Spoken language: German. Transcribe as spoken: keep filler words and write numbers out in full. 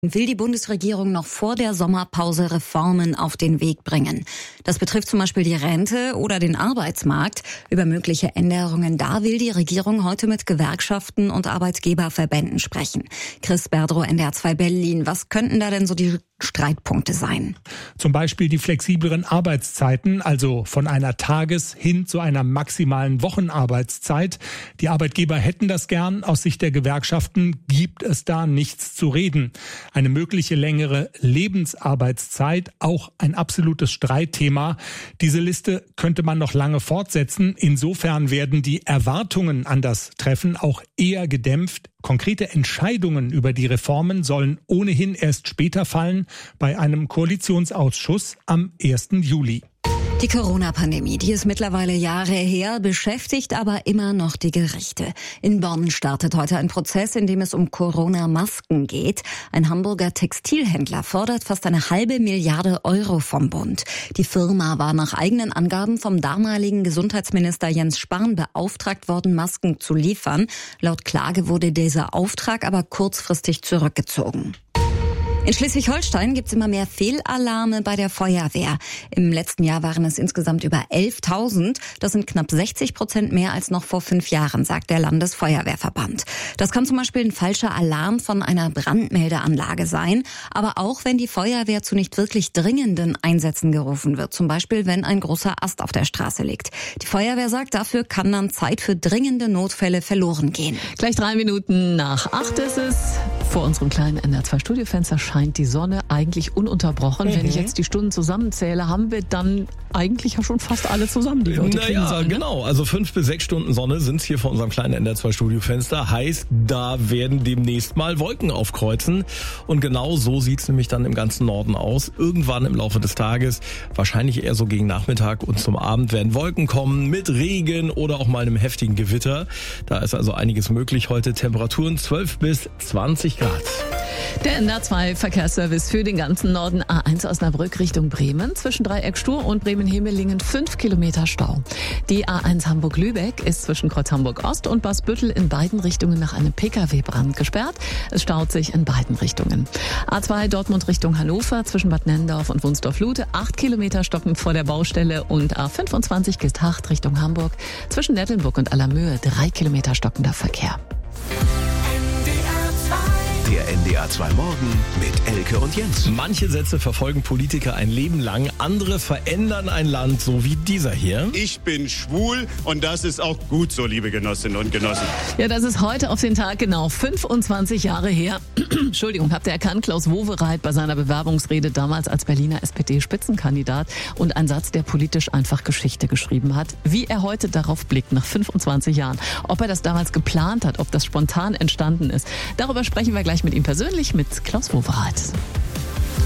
Will die Bundesregierung noch vor der Sommerpause Reformen auf den Weg bringen. Das betrifft zum Beispiel die Rente oder den Arbeitsmarkt. Über mögliche Änderungen da will die Regierung heute mit Gewerkschaften und Arbeitgeberverbänden sprechen. Chris Berdrow, N D R zwei Berlin. Was könnten da denn so die Streitpunkte sein? Zum Beispiel die flexibleren Arbeitszeiten, also von einer Tages- hin zu einer maximalen Wochenarbeitszeit. Die Arbeitgeber hätten das gern. Aus Sicht der Gewerkschaften gibt es da nichts zu reden. Eine mögliche längere Lebensarbeitszeit, auch ein absolutes Streitthema. Diese Liste könnte man noch lange fortsetzen. Insofern werden die Erwartungen an das Treffen auch eher gedämpft. Konkrete Entscheidungen über die Reformen sollen ohnehin erst später fallen, bei einem Koalitionsausschuss am ersten Juli. Die Corona-Pandemie, die ist mittlerweile Jahre her, beschäftigt aber immer noch die Gerichte. In Bonn startet heute ein Prozess, in dem es um Corona-Masken geht. Ein Hamburger Textilhändler fordert fast eine halbe Milliarde Euro vom Bund. Die Firma war nach eigenen Angaben vom damaligen Gesundheitsminister Jens Spahn beauftragt worden, Masken zu liefern. Laut Klage wurde dieser Auftrag aber kurzfristig zurückgezogen. In Schleswig-Holstein gibt es immer mehr Fehlalarme bei der Feuerwehr. Im letzten Jahr waren es insgesamt über elftausend. Das sind knapp sechzig Prozent mehr als noch vor fünf Jahren, sagt der Landesfeuerwehrverband. Das kann zum Beispiel ein falscher Alarm von einer Brandmeldeanlage sein, aber auch wenn die Feuerwehr zu nicht wirklich dringenden Einsätzen gerufen wird, zum Beispiel wenn ein großer Ast auf der Straße liegt. Die Feuerwehr sagt, dafür kann dann Zeit für dringende Notfälle verloren gehen. Gleich drei Minuten nach acht ist es. Vor unserem kleinen N D R zwei Studiofenster scheint die Sonne eigentlich ununterbrochen. Mhm. Wenn ich jetzt die Stunden zusammenzähle, haben wir dann eigentlich ja schon fast alle zusammen, die wir heute kriegen Naja, sollen, ne? genau. Also fünf bis sechs Stunden Sonne sind es hier vor unserem kleinen N D R zwei Studiofenster. Heißt, da werden demnächst mal Wolken aufkreuzen. Und genau so sieht es nämlich dann im ganzen Norden aus. Irgendwann im Laufe des Tages, wahrscheinlich eher so gegen Nachmittag und zum Abend, werden Wolken kommen mit Regen oder auch mal einem heftigen Gewitter. Da ist also einiges möglich heute. Temperaturen zwölf bis zwanzig Grad. Der N D R zwei Verkehrsservice für den ganzen Norden. A eins Osnabrück Richtung Bremen. Zwischen Dreieck Stur und Bremen-Hemelingen fünf Kilometer Stau. Die A eins Hamburg-Lübeck ist zwischen Kreuz Hamburg-Ost und Baßbüttel in beiden Richtungen nach einem Pkw-Brand gesperrt. Es staut sich in beiden Richtungen. A zwei Dortmund Richtung Hannover zwischen Bad Nennendorf und Wunsdorf-Lute. acht Kilometer stocken vor der Baustelle. Und A fünfundzwanzig Gist-Hacht Richtung Hamburg. Zwischen Nettelnburg und Allermöhe drei Kilometer stockender Verkehr. Der N D R zwei Morgen mit Elke und Jens. Manche Sätze verfolgen Politiker ein Leben lang, andere verändern ein Land, so wie dieser hier. Ich bin schwul und das ist auch gut so, liebe Genossinnen und Genossen. Ja, das ist heute auf den Tag genau fünfundzwanzig Jahre her. Entschuldigung, habt ihr erkannt, Klaus Wowereit bei seiner Bewerbungsrede damals als Berliner S P D-Spitzenkandidat und ein Satz, der politisch einfach Geschichte geschrieben hat. Wie er heute darauf blickt, nach fünfundzwanzig Jahren. Ob er das damals geplant hat, ob das spontan entstanden ist. Darüber sprechen wir gleich mit ihm persönlich, mit Klaus Wowereit.